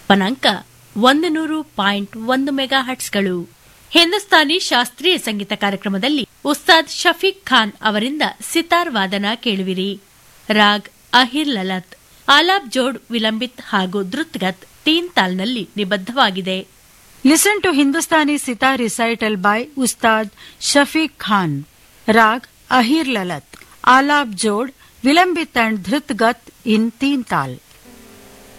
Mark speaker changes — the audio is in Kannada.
Speaker 1: ಕಂಪನಾಂಕ 100.1 ಮೆಗಾಹರ್ಟ್ಸ್ಗಳು. ಹಿಂದೂಸ್ತಾನಿ ಶಾಸ್ತ್ರೀಯ ಸಂಗೀತ ಕಾರ್ಯಕ್ರಮದಲ್ಲಿ ಉಸ್ತಾದ್ ಶಫೀಕ್ ಖಾನ್ ಅವರಿಂದ ಸಿತಾರ್ ವಾದನ ಕೇಳುವಿರಿ. ರಾಗ್ ಅಹಿರ್ ಲಲತ್, ಆಲಾಬ್ ಜೋಡ್ ವಿಲಂಬಿತ್ ಹಾಗೂ ದ್ರುತ್ಗತ್ ತೀನ್ ತಾಲ್ನಲ್ಲಿ ನಿಬದ್ಧವಾಗಿದೆ.
Speaker 2: Listen to Hindustani sitar recital by Ustad Shafiq Khan. Raag Ahir Lalat, ಆಲಾಬ್ Jod vilambit and ಧೃತ್ಗತ್ in Teen Tal.